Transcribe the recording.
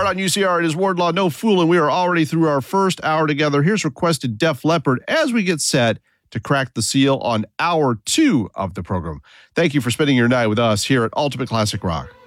Hard on UCR, it is Wardlaw, no fooling. We are already through our first hour together. Here's requested Def Leppard as we get set to crack the seal on hour 2 of the program. Thank you for spending your night with us here at Ultimate Classic Rock.